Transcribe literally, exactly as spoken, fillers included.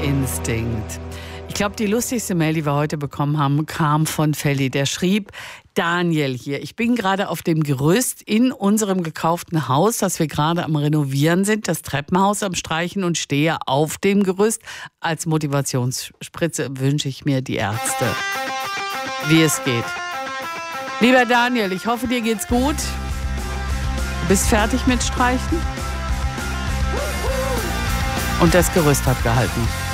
Instinct. Ich glaube, die lustigste Mail, die wir heute bekommen haben, kam von Felly. Der schrieb: Daniel hier, ich bin gerade auf dem Gerüst in unserem gekauften Haus, das wir gerade am Renovieren sind, das Treppenhaus am Streichen und stehe auf dem Gerüst. Als Motivationsspritze wünsche ich mir die Ärzte. Wie es geht. Lieber Daniel, ich hoffe, dir geht's gut. Du bist fertig mit Streichen? Und das Gerüst hat gehalten.